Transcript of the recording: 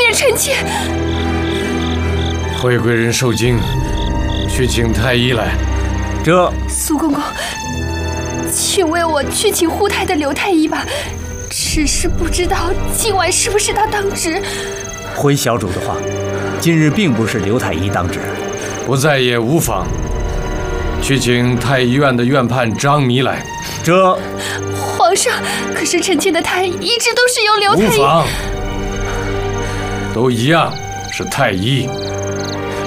免臣妾。 惠贵人受惊，去请太医来。 这苏公公，请为我去请护太的刘太医吧。只是不知道今晚是不是他当值。 回小主的话，今日并不是刘太医当值。 不在也无妨。去请太医院的院判张弥来。 这皇上，可是臣妾的太医一直都是由刘太医。 无妨，都一样是太医。